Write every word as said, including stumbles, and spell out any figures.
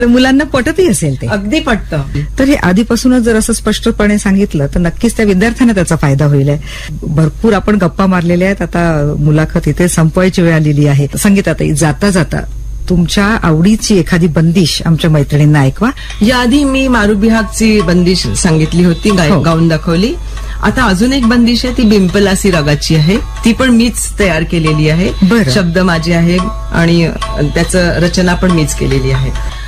मुलांना पटतही असेल ते. अगदी पटतं. तर हे आधीपासूनच जर असं स्पष्टपणे सांगितलं तर नक्कीच त्या विद्यार्थ्यांना त्याचा फायदा होईल. भरपूर आपण गप्पा मारलेल्या आहेत. आता मुलाखत इथे संपवायची वेळ आलेली आहे. संगीताताई, जाता जाता तुमच्या आवडीची एखादी बंदिश आमच्या मैत्रिणींना ऐकवा. याआधी मी मारुबिहागची बंदिश सांगितली होती, हो. गाऊन दाखवली. आता अजून एक बंदिश आहे, ती बिंपलासी रागाची आहे. ती पण मीच तयार केलेली आहे. बरं. शब्द माझे आहे आणि त्याचं रचना पण मीच केलेली आहे.